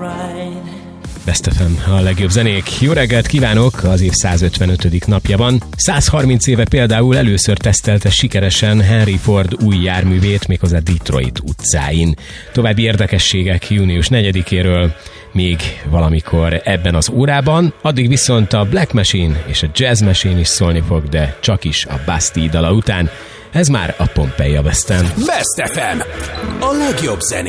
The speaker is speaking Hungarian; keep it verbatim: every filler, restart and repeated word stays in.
Best ef em, a legjobb zenék. Jó reggelt kívánok! Az év százötvenötödik napja van. százharminc éve például először tesztelte sikeresen Henry Ford új járművét, méghozzá Detroit utcáin. További érdekességek június negyedikéről még valamikor ebben az órában. Addig viszont a Black Machine és a Jazz Machine is szólni fog, de csak is a Bastille dala után. Ez már a Pompeia Western. Best ef em, a legjobb zenék.